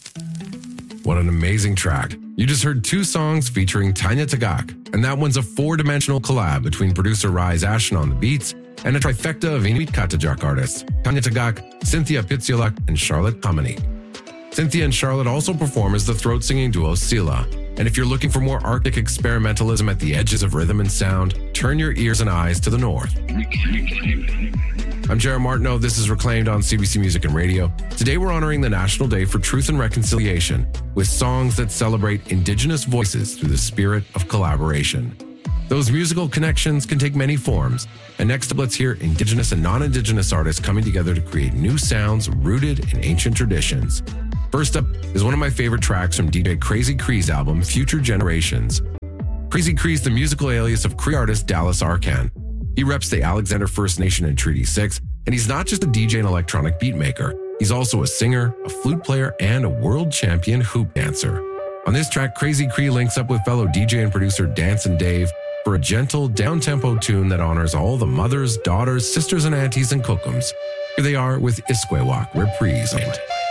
What an amazing track. You just heard two songs featuring Tanya Tagaq, and that one's a four-dimensional collab between producer Rise Ashton on the beats and a trifecta of Inuit Katajuk artists, Tanya Tagaq, Cynthia Pitsiolak, and Charlotte Kamanik. Cynthia and Charlotte also perform as the throat-singing duo Sila. And if you're looking for more Arctic experimentalism at the edges of rhythm and sound, turn your ears and eyes to the north. I'm Jared Martineau. This is Reclaimed on CBC Music and Radio. Today we're honoring the National Day for Truth and Reconciliation with songs that celebrate Indigenous voices through the spirit of collaboration. Those musical connections can take many forms. And next up, let's hear Indigenous and non-Indigenous artists coming together to create new sounds rooted in ancient traditions. First up is one of my favorite tracks from DJ Crazy Cree's album, Future Generations. Crazy Cree's the musical alias of Cree artist Dallas Arcan. He reps the Alexander First Nation in Treaty 6, and he's not just a DJ and electronic beat maker. He's also a singer, a flute player, and a world champion hoop dancer. On this track, Crazy Cree links up with fellow DJ and producer Dance and Dave for a gentle, down-tempo tune that honors all the mothers, daughters, sisters, and aunties and kokums. Here they are with Iskwewak Reprise.